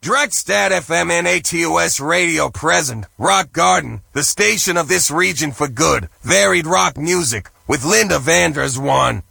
Drekstad FM NATOS Radio present. Rock Garden, the station of this region for good. Varied rock music with Linda Vanders 1.